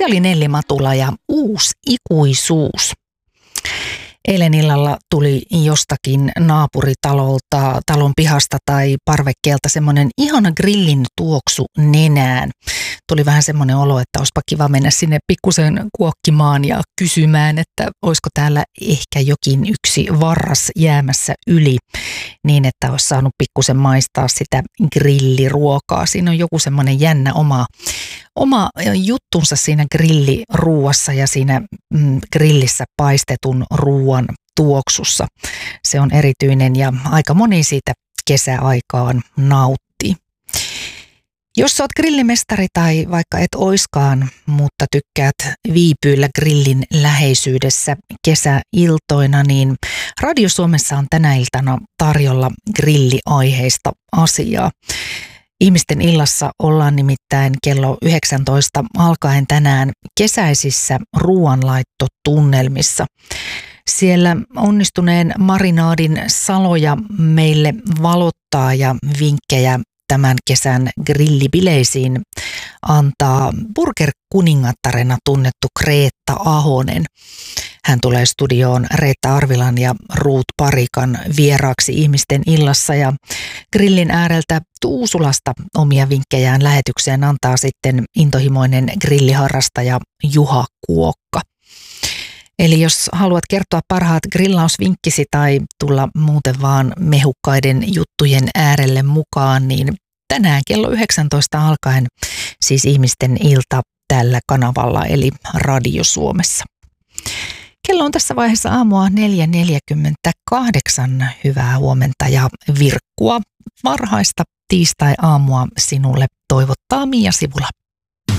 Se oli Nelli Matula ja Uusi ikuisuus. Eilen illalla tuli jostakin naapuritalolta, talon pihasta tai parvekkeelta semmoinen ihana grillin tuoksu nenään. Tuli vähän semmoinen olo, että olisipa kiva mennä sinne pikkusen kuokkimaan ja kysymään, että olisiko täällä ehkä jokin yksi varras jäämässä yli, niin että olisi saanut pikkusen maistaa sitä grilliruokaa. Siinä on joku semmoinen jännä oma juttunsa siinä grilliruuassa ja siinä grillissä paistetun ruuan tuoksussa. Se on erityinen ja aika moni siitä kesäaikaan nauttii. Jos olet grillimestari tai vaikka et oiskaan, mutta tykkäät viipyillä grillin läheisyydessä kesäiltoina, niin Radio Suomessa on tänä iltana tarjolla grilliaiheista asiaa. Ihmisten illassa ollaan nimittäin kello 19 alkaen tänään kesäisissä ruoanlaittotunnelmissa. Siellä onnistuneen marinaadin saloja meille valottaa ja vinkkejä tämän kesän grillibileisiin antaa burger-kuningattarena tunnettu Kreetta Ahonen. Hän tulee studioon Reetta Arvilan ja Ruut Parikan vieraaksi ihmisten illassa ja grillin ääreltä Tuusulasta omia vinkkejään lähetykseen antaa sitten intohimoinen grilliharrastaja Juha Kuokka. Eli jos haluat kertoa parhaat grillausvinkkisi tai tulla muuten vaan mehukkaiden juttujen äärelle mukaan, niin tänään kello 19 alkaen siis ihmisten ilta tällä kanavalla eli Radio Suomessa. Kello on tässä vaiheessa aamua 4.48. Hyvää huomenta ja virkkua varhaista tiistai-aamua sinulle toivottaa Mia Sivula.